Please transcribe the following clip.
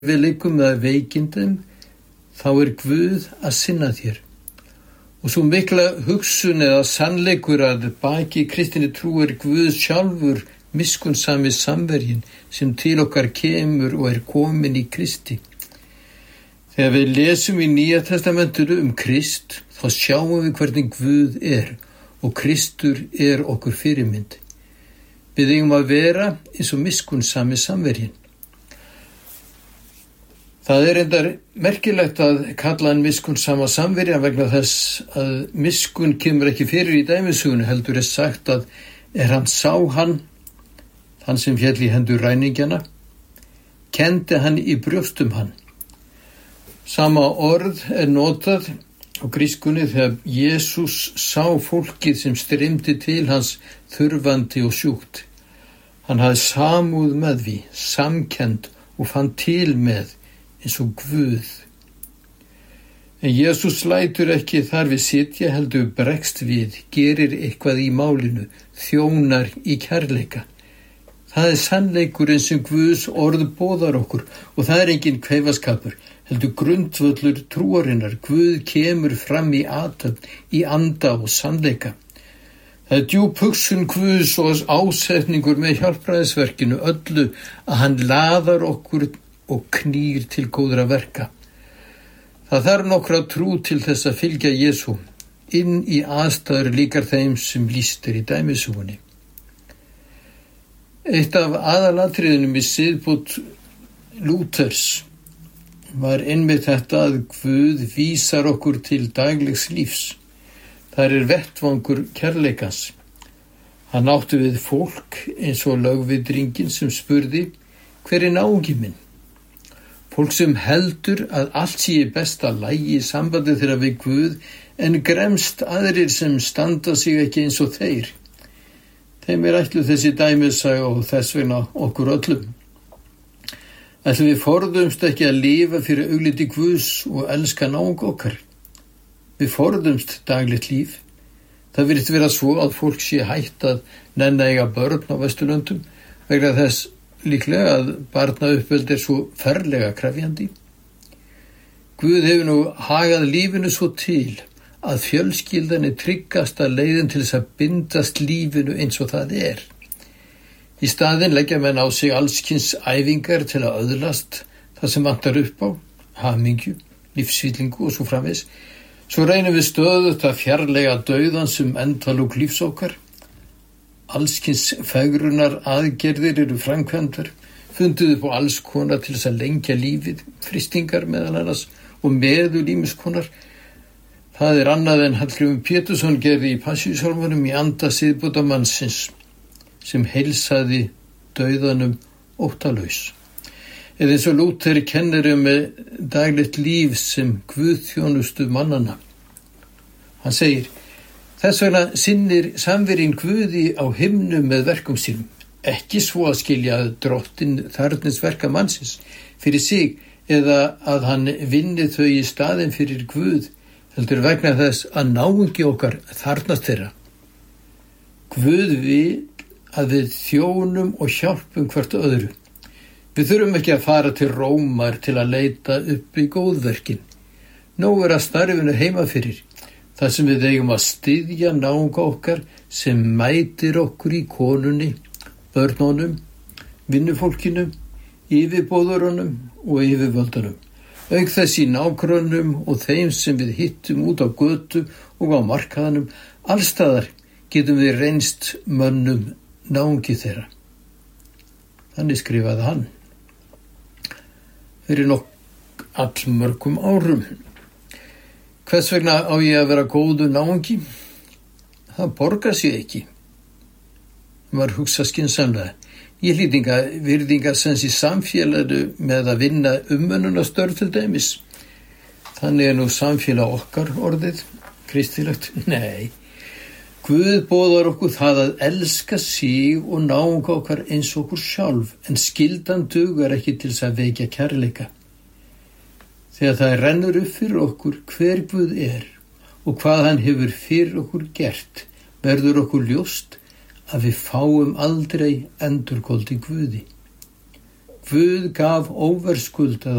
við liggur með veikindum, þá Guð að sinna þér. Og svo mikla hugsun eða sannleikur að baki kristinni trú Guð sjálfur miskunnsami samverjinn sem til okkar kemur og komin í Kristi. Þegar við lesum í Nýja testamentinu Krist, þá sjáum við hvernig Guð og Kristur okkur fyrirmynd. Við eigum að vera eins og miskunnsami samverjinn. Það reyndar merkilegt að kalla hann miskunnsama samverja vegna þess að miskunn kemur ekki fyrir í dæmisögunni, heldur sagt að hann sá hann sem féll í hendur ræningjana, kenndi hann í brjóstum hann. Sama orð notað á grískunni þegar Jesús sá fólkið sem streymdi til hans þurfandi og sjúkt. Hann hafði samúð með því, samkennd og fann til með eins og Guð. En Jesús lætur ekki þar við sitja, heldur bregst við, gerir eitthvað í málinu, þjónar í kærleika. Það sannleikurinn sem Guðs orð boðar okkur og það engin kveifaskapur, heldur grundvöllur trúarinnar. Guð kemur fram í athöfn, í anda og sannleika. Það djúp hugsun Guðs og ásetningur með hjálpræðisverkinu öllu að hann laðar okkur og knýr til góðra verka. Það þarf nokkra trú til þess að fylgja Jesú inn í aðstæður líkar þeim sem lýst í dæmisögunni. Eitt af aðalatriðunum í siðbót Lúthers var einmitt þetta að Guð vísar okkur til daglegs lífs. Það vettvangur kærleikans. Hann átti við fólk eins og lögviðringinn sem spurði: hver náungi minn? Fólk sem heldur að allt sé í besta lagi í sambandi þeirra við Guð, en gremst aðrir sem standa sig ekki eins og þeir. Þeim ætluð þessi dæmisaga og þess vegna okkur öllum. Ætli við forðumst ekki að lifa fyrir augliti Guðs og elska náung okkar. Við forðumst daglegt líf. Það virðist vera svo að fólk sé hætt að nenna eiga börn á Vesturlöndum vegna þess líklega að barnauppeldi svo ferlega krefjandi. Guð hefur nú hagað lífinu svo til að fjölskyldan tryggasta leiðin til þess að bindast lífinu eins og það Í staðinn leggja menn á sig allskyns æfingar til að öðlast það sem vantar upp á, hamingju, lífsfyllingu og svo framvegis. Svo reynum við stöðugt að fjarlæga dauðans endalok lífs okkar. Allskyns fegrunar aðgerðir framkvæmdar, fundið upp á alls konar til þess að lengja lífið, fristingar meðal annars og meðul ýmiss konar. Það annað en Hallgrímur Pétursson gerði í Passíusálmunum í anda siðbótarmannsins sem heilsaði dauðanum óttalaus. Eða eins og Lúther kennir daglegt líf sem guðþjónustu mannanna. Hann segir: þess vegna sinnir samverinn Guði á himnum með verkum sínum, ekki svo að skilja að drottinn þarfnis verka mannsins fyrir sig eða að hann vinni þau í staðinn fyrir Guð, heldur vegna þess að náungi okkar þarfnast þeirra. Guð vil að við þjónum og hjálpum hvert öðru. Við þurfum ekki að fara til Rómar til að leita upp í góðverkin. Nóg að starfinu heima fyrir, þar sem við eigum að styðja náunga okkar sem mætir okkur í konunni, börnunum, vinnufólkinu, yfirbóðurunum og yfirvöldunum. Auk þess í nágrönnum og þeim sem við hittum út á götu og á markaðanum, allstaðar getum við reynst mönnum náungi þeirra. Þannig skrifaði hann. Fyrir allmörgum árum. Hvers vegna á ég að vera góðu náungi? Það borgar sig ekki. Maður hugsa skynsamlega. Ég hlýtinga virðingarsens í samfélaginu með að vinna umönnunarstörf til dæmis. Þannig nú samfélag okkar orðið kristilegt? Nei. Guð boðar okkur það að elska sig og náunga okkar eins og okkur sjálf, en skyldan dugar ekki til þess að vekja kærleika. Þegar það rennur upp fyrir okkur hver Guð og hvað hann hefur fyrir okkur gert, verður okkur ljóst að við fáum aldrei endurkold í Guði. Guð gaf óverðskuldað